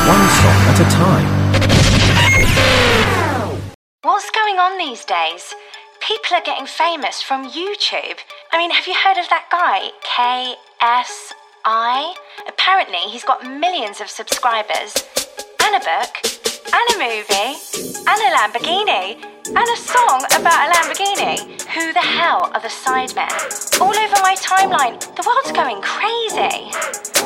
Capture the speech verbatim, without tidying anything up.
one song at a time. What's going on these days? People are getting famous from YouTube. I mean, have you heard of that guy, K S I? Apparently, he's got millions of subscribers, and a book, and a movie, and a Lamborghini, and a song about a Lamborghini. Who the hell are the Sidemen? All over my timeline, the world's going crazy.